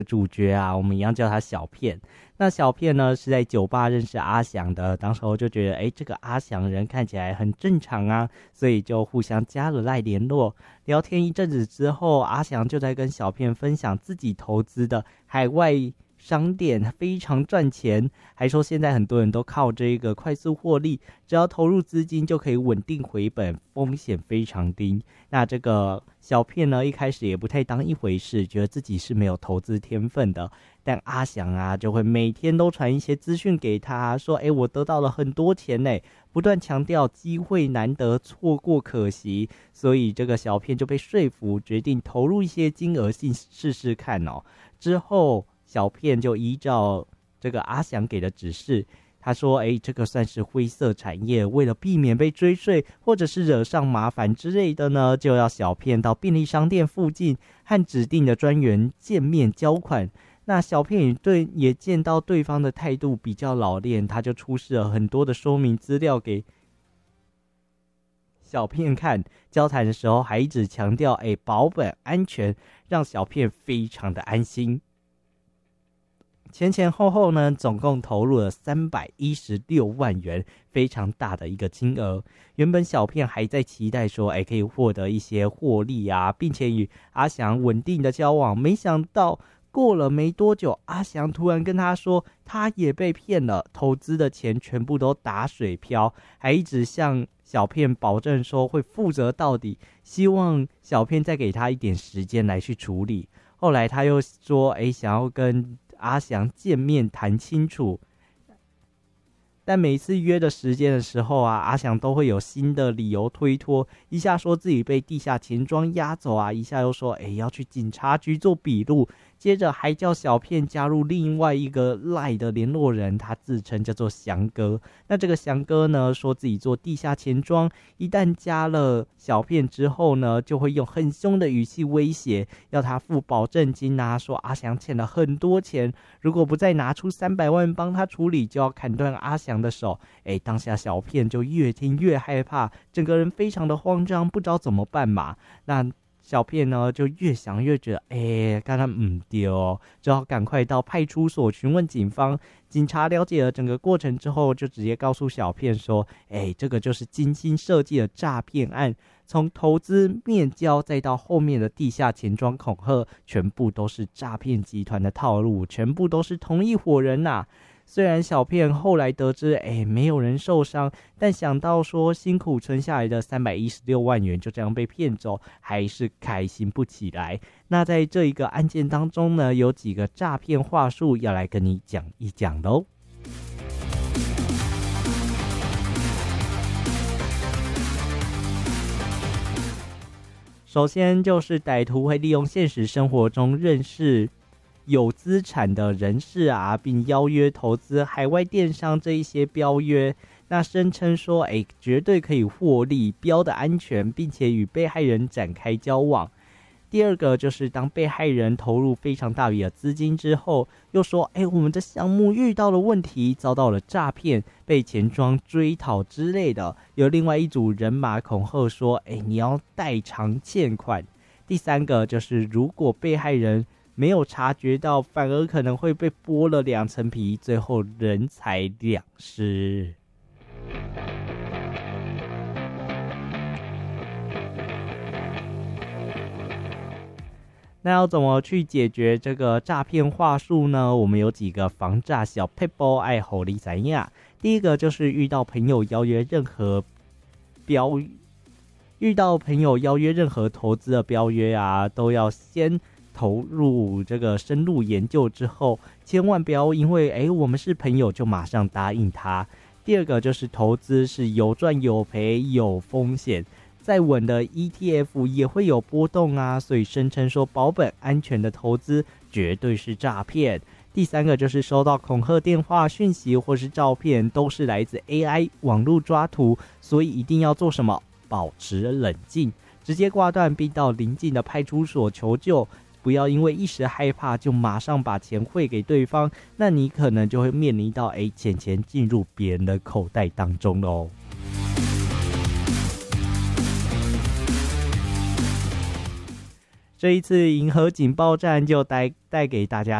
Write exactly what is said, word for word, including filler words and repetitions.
主角啊，我们一样叫他小片。那小片呢是在酒吧认识阿翔的，当时候就觉得，哎，这个阿翔人看起来很正常啊，所以就互相加了赖联络。聊天一阵子之后，阿翔就在跟小片分享自己投资的海外商店非常赚钱，还说现在很多人都靠这个快速获利，只要投入资金就可以稳定回本，风险非常低。那这个小片呢，一开始也不太当一回事，觉得自己是没有投资天分的。但阿翔啊，就会每天都传一些资讯给他，说：“哎，我得到了很多钱呢。”不断强调机会难得，错过可惜。所以这个小片就被说服，决定投入一些金额性试试看哦。之后，小片就依照这个阿翔给的指示。他说：“哎，这个算是灰色产业，为了避免被追税或者是惹上麻烦之类的呢，就要小片到便利商店附近和指定的专员见面交款。”那小片也对也见到对方的态度比较老练，他就出示了很多的说明资料给小片看。交谈的时候还一直强调，哎，保本安全，让小片非常的安心。前前后后呢，总共投入了三百一十六万元，非常大的一个金额。原本小片还在期待说，哎，可以获得一些获利啊，并且与阿翔稳定的交往。没想到过了没多久，阿翔突然跟他说，他也被骗了，投资的钱全部都打水漂，还一直向小片保证说会负责到底，希望小片再给他一点时间来去处理。后来他又说，哎，想要跟阿翔见面谈清楚，但每次约的时间的时候啊，阿翔都会有新的理由推脱，一下说自己被地下钱庄押走啊，一下又说哎要去警察局做笔录，接着还叫小片加入另外一个赖的联络人，他自称叫做翔哥。那这个翔哥呢，说自己做地下钱庄，一旦加了小片之后呢，就会用很凶的语气威胁，要他付保证金啊，说阿翔欠了很多钱，如果不再拿出三百万帮他处理，就要砍断阿翔的手。哎，当下小片就越听越害怕，整个人非常的慌张，不知道怎么办嘛。那小片呢就越想越觉得，哎，刚刚唔对哦，只好赶快到派出所询问警方。警察了解了整个过程之后，就直接告诉小片说，哎，这个就是精心设计的诈骗案，从投资面交再到后面的地下钱庄恐吓，全部都是诈骗集团的套路，全部都是同一伙人呐、啊。虽然小片后来得知，哎，没有人受伤，但想到说辛苦存下来的三百一十六万元就这样被骗走，还是开心不起来。那在这一个案件当中呢，有几个诈骗话术要来跟你讲一讲喽。首先就是歹徒会利用现实生活中认识有资产的人士啊，并邀约投资海外电商这一些标约，那声称说，哎，绝对可以获利，标的安全，并且与被害人展开交往。第二个就是当被害人投入非常大笔的资金之后，又说，哎，我们的项目遇到了问题，遭到了诈骗，被钱庄追讨之类的。有另外一组人马恐吓说，哎，你要代偿欠款。第三个就是如果被害人没有察觉到，反而可能会被剥了两层皮，最后人财两失。那要怎么去解决这个诈骗话术呢？我们有几个防诈小撇步爱互你知影。第一个就是遇到朋友邀约任何标遇到朋友邀约任何投资的标约啊，都要先投入这个深入研究之后，千万不要因为哎我们是朋友就马上答应他。第二个就是投资是有赚有赔有风险，再稳的 E T F 也会有波动啊，所以声称说保本安全的投资绝对是诈骗。第三个就是收到恐吓电话讯息或是照片都是来自 A I 网络抓图，所以一定要做什么？保持冷静，直接挂断并到邻近的派出所求救，不要因为一时害怕就马上把钱汇给对方，那你可能就会面临到哎钱钱进入别人的口袋当中喽。 这一次银河警报站就带带给大家